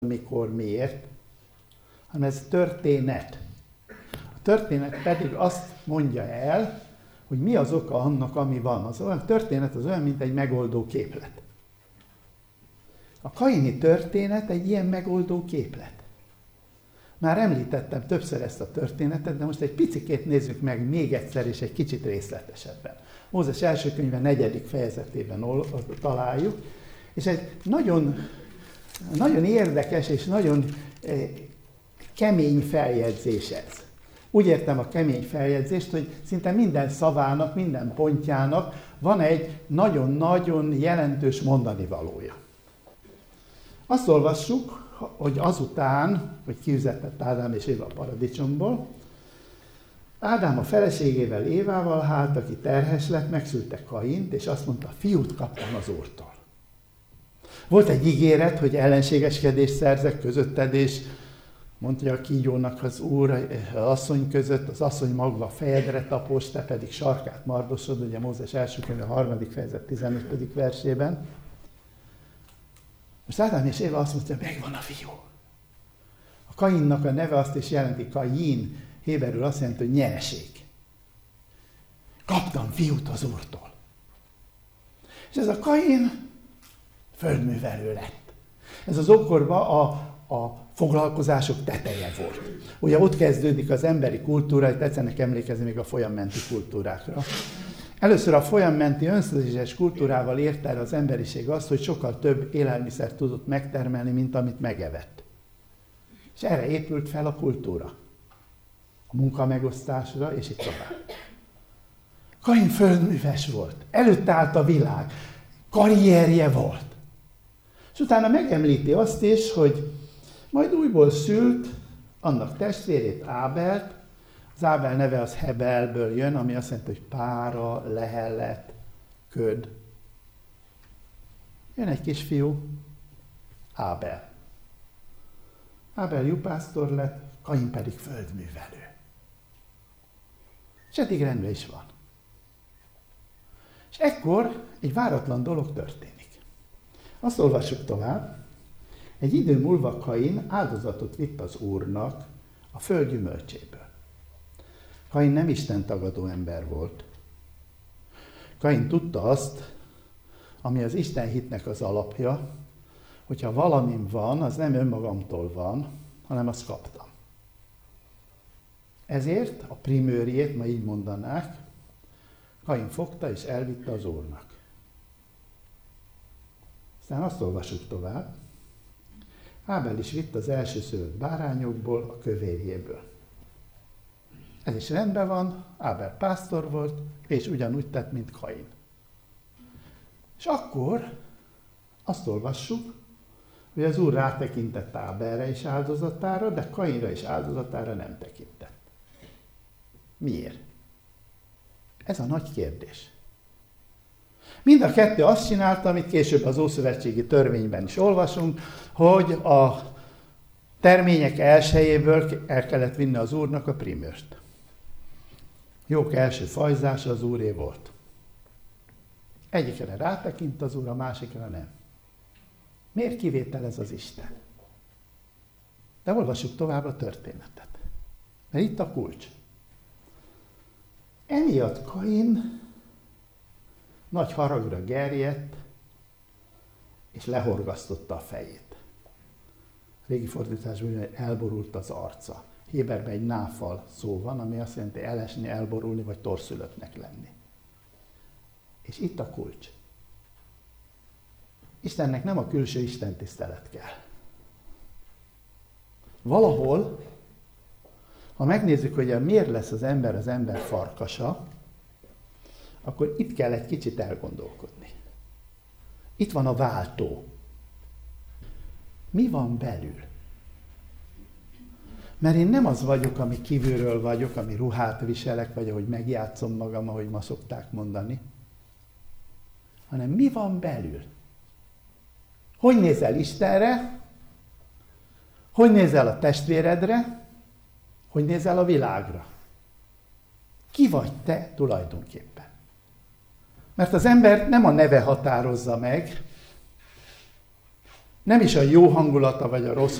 mikor, miért, hanem ez történet. A történet pedig azt mondja el, hogy mi az oka annak, ami van. A történet az olyan, mint egy megoldó képlet. A kaini történet egy ilyen megoldó képlet. Már említettem többször ezt a történetet, de most egy picikét nézzük meg még egyszer, és egy kicsit részletesebben. Mózes első könyve 4. fejezetében találjuk, és egy nagyon, nagyon érdekes és nagyon kemény feljegyzés ez. Úgy értem a kemény feljegyzést, hogy szinte minden szavának, minden pontjának van egy nagyon-nagyon jelentős mondani valója. Azt olvassuk, hogy azután, hogy kiüzetett Ádám és Éva a paradicsomból, Ádám a feleségével, Évával hált, aki terhes lett, megszülte Kaint, és azt mondta, fiút kaptam az Úrtól. Volt egy ígéret, hogy ellenségeskedést szerzek közötted, és mondja a kígyónak az Úr az asszony között, az asszony magva fejedre tapos, te pedig sarkát mardosod, ugye Mózes első könyve 3. fejezet 15. versében. Most Ádám és Éva azt mondja, megvan a fiú. A Kainnak a neve azt is jelenti, Kain, héberül azt jelenti, hogy nyereség. Kaptam fiút az Úrtól. És ez a Kain földművelő lett. Ez az ókorban a foglalkozások teteje volt. Ugye ott kezdődik az emberi kultúra, tetszenek emlékezni még a folyammenti kultúrákra. Először a folyammenti önszedéses kultúrával ért el az emberiség azt, hogy sokkal több élelmiszert tudott megtermelni, mint amit megevett. És erre épült fel a kultúra. A munkamegosztásra, és így tovább. Kain földműves volt, előtt állt a világ, karrierje volt. És utána megemlíti azt is, hogy majd újból szült annak testvérét, Ábelt. Az Ábel neve az Hebelből jön, ami azt jelenti, hogy pára, lehellet, köd. Jön egy kisfiú, Ábel. Ábel juhásztor lett, Kain pedig földművelő. És eddig rendben is van. És ekkor egy váratlan dolog történik. Azt olvassuk tovább. Egy idő múlva Kain áldozatot vitt az Úrnak a föld gyümölcséből. Kain nem istentagadó ember volt. Kain tudta azt, ami az Isten hitnek az alapja, hogyha valamim van, az nem önmagamtól van, hanem azt kaptam. Ezért a primőriét, ma így mondanák, Kain fogta és elvitte az Úrnak. Aztán azt olvassuk tovább. Ábel is vitt az elsőszülött bárányokból, a kövérjéből. Ez is rendben van, Ábel pásztor volt, és ugyanúgy tett, mint Kain. És akkor azt olvassuk, hogy az Úr rátekintett Ábelre is áldozatára, de Kainra is áldozatára nem tekintett. Miért? Ez a nagy kérdés. Mind a kettő azt csinálta, amit később az Ószövetségi törvényben is olvasunk, hogy a termények elsőjéből el kellett vinni az Úrnak a primőrt. Jók első fajzása az Úré volt. Egyikre rátekint az Úr, a másikra nem. Miért kivétel ez az Isten? De olvassuk tovább a történetet. Mert itt a kulcs. Emiatt Kain nagy haragra gerjedt, és lehorgasztotta a fejét. Régi fordításban hogy elborult az arca. Héberben egy náfal szó van, ami azt jelenti elesni, elborulni, vagy torszülöttnek lenni. És itt a kulcs. Istennek nem a külső istentisztelet kell. Valahol, ha megnézzük, hogy miért lesz az ember farkasa, akkor itt kell egy kicsit elgondolkodni. Itt van a váltó. Mi van belül? Mert én nem az vagyok, ami kívülről vagyok, ami ruhát viselek, vagy ahogy megjátszom magam, ahogy ma szokták mondani, hanem mi van belül? Hogy nézel Istenre? Hogy nézel a testvéredre? Hogy nézel a világra? Ki vagy te tulajdonképpen? Mert az ember nem a neve határozza meg, Nem is a jó hangulata vagy a rossz